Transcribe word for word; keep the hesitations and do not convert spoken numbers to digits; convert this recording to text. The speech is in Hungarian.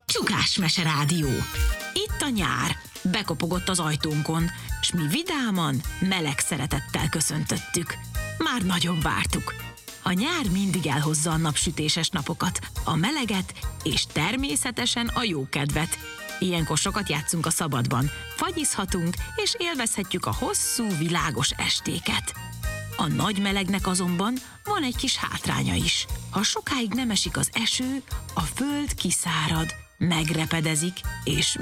Csukásmese Rádió. Itt a nyár. Bekopogott az ajtónkon, s mi vidáman, meleg szeretettel köszöntöttük. Már nagyon vártuk. A nyár mindig elhozza a napsütéses napokat, a meleget és természetesen a jókedvet. Ilyenkor sokat játszunk a szabadban, fagyizhatunk és élvezhetjük a hosszú, világos estéket. A nagy melegnek azonban van egy kis hátránya is. Ha sokáig nem esik az eső, a föld kiszárad, megrepedezik, és